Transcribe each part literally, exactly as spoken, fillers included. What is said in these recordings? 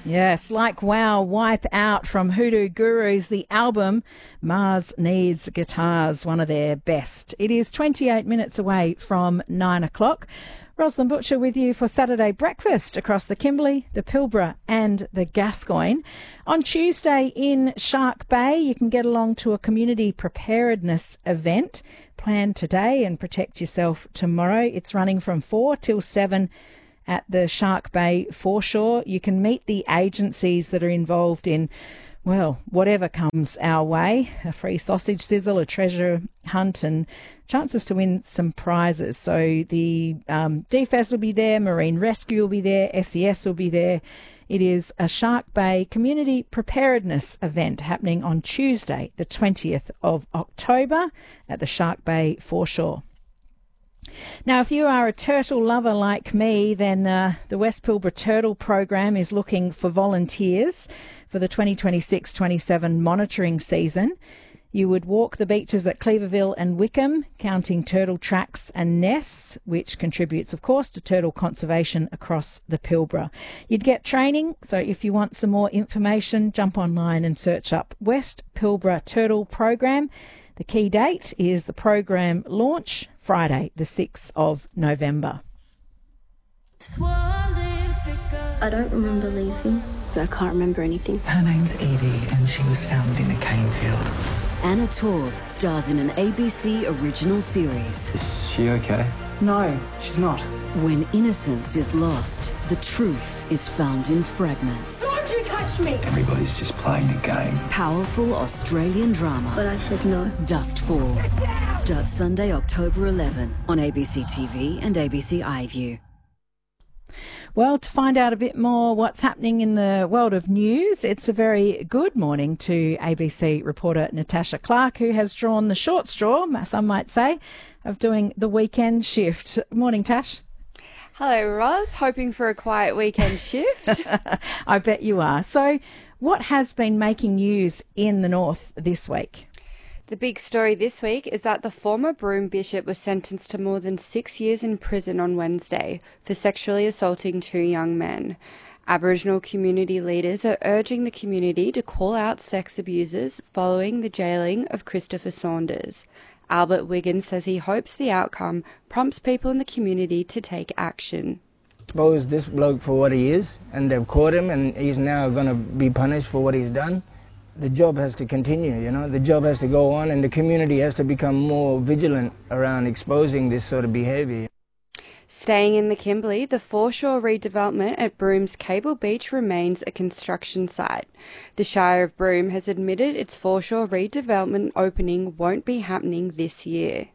Yes, like Wow, Wipe Out from Hoodoo Gurus, the album Mars Needs Guitars, one of their best. It is twenty-eight minutes away from nine o'clock. Rosalind Butcher with you for Saturday breakfast across the Kimberley, the Pilbara and the Gascoyne. On Tuesday in Shark Bay, you can get along to a community preparedness event. Plan today and protect yourself tomorrow. It's running from four till seven at the Shark Bay foreshore. You can meet the agencies that are involved in, well, whatever comes our way, a free sausage sizzle, a treasure hunt, and chances to win some prizes. So the um, D F A S will be there, Marine Rescue will be there, S E S will be there. It is a Shark Bay community preparedness event happening on Tuesday, the twentieth of October at the Shark Bay foreshore. Now, if you are a turtle lover like me, then uh, the West Pilbara Turtle Program is looking for volunteers for the twenty twenty-six twenty-seven monitoring season. You would walk the beaches at Cleaverville and Wickham, counting turtle tracks and nests, which contributes, of course, to turtle conservation across the Pilbara. You'd get training, so if you want some more information, jump online and search up West Pilbara Turtle Program. The key date is the program launch, Friday, the sixth of November. I don't remember leaving. I can't remember anything. Her name's Edie and she was found in a cane field. Anna Torv stars in an A B C original series. Is she okay? No, she's not. When innocence is lost, the truth is found in fragments. Don't you touch me! Everybody's just playing a game. Powerful Australian drama. But I said no. Dustfall. Starts Sunday, October eleventh on A B C T V and A B C iView. Well, to find out a bit more what's happening in the world of news, it's a very good morning to A B C reporter Natasha Clark, who has drawn the short straw, some might say, of doing the weekend shift. Morning, Tash. Hello, Roz. Hoping for a quiet weekend shift. I bet you are. So what has been making news in the north this week? The big story this week is that the former Broome bishop was sentenced to more than six years in prison on Wednesday for sexually assaulting two young men. Aboriginal community leaders are urging the community to call out sex abusers following the jailing of Christopher Saunders. Albert Wiggins says he hopes the outcome prompts people in the community to take action. Expose this bloke for what he is, and they've caught him, and he's now going to be punished for what he's done. The job has to continue, you know, the job has to go on, and the community has to become more vigilant around exposing this sort of behaviour. Staying in the Kimberley, the foreshore redevelopment at Broome's Cable Beach remains a construction site. The Shire of Broome has admitted its foreshore redevelopment opening won't be happening this year.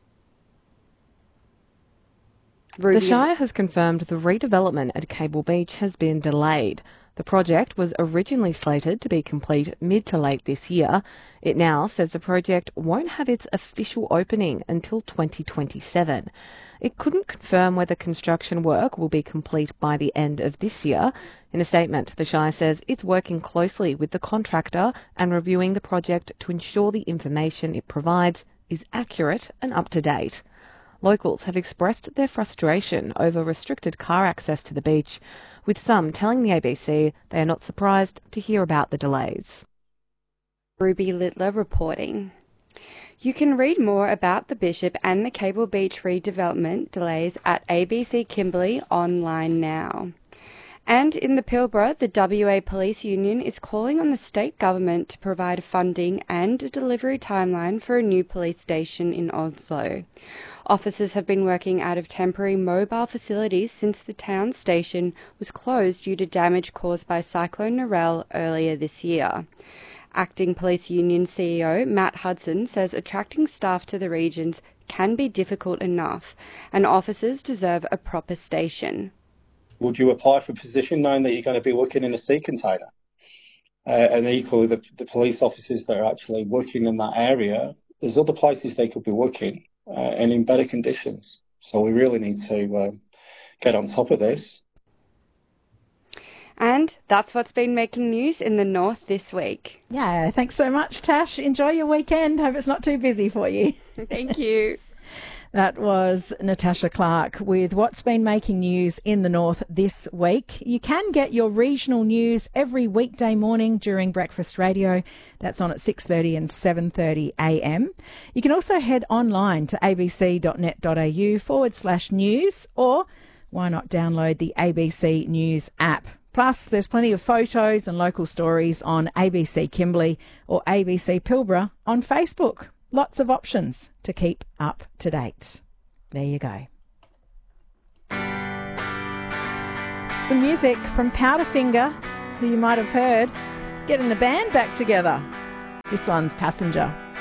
Ruby. The Shire has confirmed the redevelopment at Cable Beach has been delayed. The project was originally slated to be complete mid to late this year. It now says the project won't have its official opening until twenty twenty-seven. It couldn't confirm whether construction work will be complete by the end of this year. In a statement, the Shire says it's working closely with the contractor and reviewing the project to ensure the information it provides is accurate and up to date. Locals have expressed their frustration over restricted car access to the beach, with some telling the A B C they are not surprised to hear about the delays. Ruby Littler reporting. You can read more about the Bishop and the Cable Beach redevelopment delays at A B C Kimberley online now. And in the Pilbara, the W A Police Union is calling on the state government to provide funding and a delivery timeline for a new police station in Onslow. Officers have been working out of temporary mobile facilities since the town station was closed due to damage caused by Cyclone Narelle earlier this year. Acting Police Union C E O Matt Hudson says attracting staff to the regions can be difficult enough, and officers deserve a proper station. Would you apply for a position knowing that you're going to be working in a sea container? Uh, and equally, the, the police officers that are actually working in that area, there's other places they could be working uh, and in better conditions. So we really need to uh, get on top of this. And that's what's been making news in the north this week. Yeah, thanks so much, Tash. Enjoy your weekend. Hope it's not too busy for you. Thank you. That was Natasha Clark with what's been making news in the north this week. You can get your regional news every weekday morning during breakfast radio. That's on at six thirty and seven thirty a m. You can also head online to abc.net.au forward slash news, or why not download the A B C News app. Plus, there's plenty of photos and local stories on A B C Kimberley or A B C Pilbara on Facebook. Lots of options to keep up to date. There you go. Some music from Powderfinger, who you might have heard, getting the band back together. This one's Passenger.